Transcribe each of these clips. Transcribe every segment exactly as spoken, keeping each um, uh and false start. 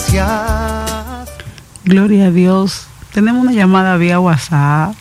gracias. Gloria a Dios. Tenemos una llamada vía WhatsApp.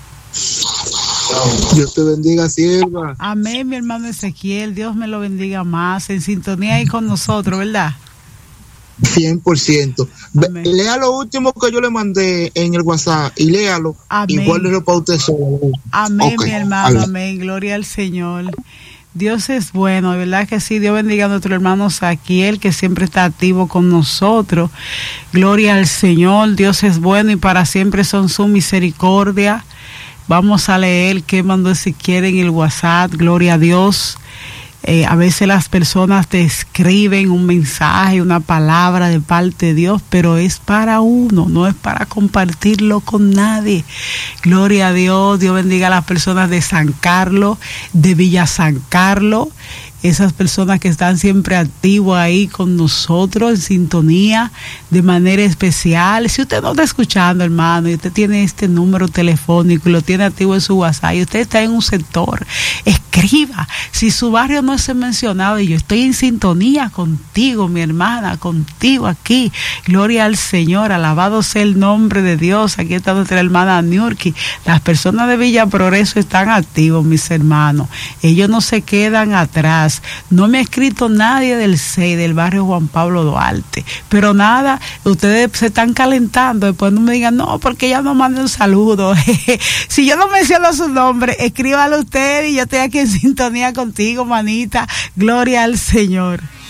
Dios te bendiga, sierva. Amén, mi hermano Ezequiel. Dios me lo bendiga más. En sintonía ahí con nosotros, ¿verdad? cien por ciento. Amén. Lea lo último que yo le mandé en el WhatsApp y léalo. Amén. Y guárdelo para usted solo. Amén, okay, mi hermano. Amén. Amén. Gloria al Señor. Dios es bueno, de verdad que sí. Dios bendiga a nuestro hermano Saquiel, que siempre está activo con nosotros. Gloria al Señor. Dios es bueno y para siempre son su misericordia. Vamos a leer qué mandó Ezequiel en el WhatsApp. Gloria a Dios. Eh, a veces las personas te escriben un mensaje, una palabra de parte de Dios, pero es para uno, no es para compartirlo con nadie. Gloria a Dios. Dios bendiga a las personas de San Carlos, de Villa San Carlos, esas personas que están siempre activos ahí con nosotros en sintonía de manera especial. Si usted no está escuchando, hermano, y usted tiene este número telefónico y lo tiene activo en su WhatsApp y usted está en un sector, escriba. Si su barrio no es mencionado y yo estoy en sintonía contigo, mi hermana, contigo aquí, gloria al Señor, alabado sea el nombre de Dios. Aquí está nuestra hermana Niurki. Las personas de Villa Progreso están activos, mis hermanos, ellos no se quedan atrás. No me ha escrito nadie del C E I, del barrio Juan Pablo Duarte, pero nada, ustedes se están calentando, después no me digan, no, porque ya no manda un saludo. Si yo no menciono su nombre, escríbalo usted y yo estoy aquí en sintonía contigo, manita. Gloria al Señor.